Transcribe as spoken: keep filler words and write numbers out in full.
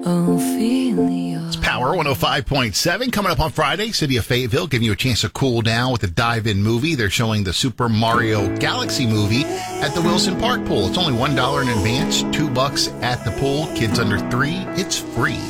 Ophelia. It's Power one oh five point seven. Coming up on Friday, City of Fayetteville giving you a chance to cool down with a dive-in movie. They're showing the Super Mario Galaxy movie at the Wilson Park pool. It's only one dollar in advance, two bucks at the pool. Kids under three, it's free.